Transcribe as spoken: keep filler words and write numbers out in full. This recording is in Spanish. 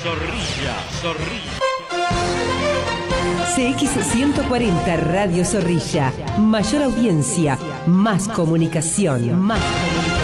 Zorrilla, Zorrilla. C X ciento cuarenta Radio Zorrilla. Mayor audiencia, más comunicación, más comunicación.